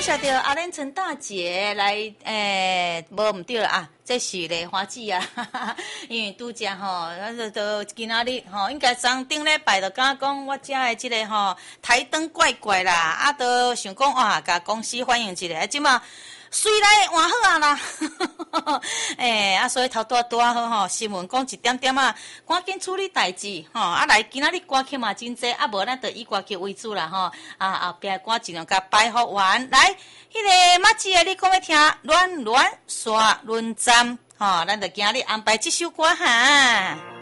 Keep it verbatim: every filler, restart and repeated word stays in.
谢到阿莲陈大姐来，诶、欸，无唔对啊，这是莲花指啊，哈哈，因为拄则吼，咱就都今仔日吼，应该上顶礼拜就敢讲我遮的即个吼台灯怪怪啦，啊，都想讲哇，甲公司反映一下，即嘛。水来换好啊啦，诶、欸，啊，所以头拄拄啊好吼，新闻讲一点点啊，赶紧处理代志吼，啊来今仔日歌曲嘛真济，啊无咱就以歌曲为主啦吼，啊后壁歌尽量甲摆好完，来，迄、那个马姐你讲要听暖暖山论站，吼，咱就今日安排这首歌哈。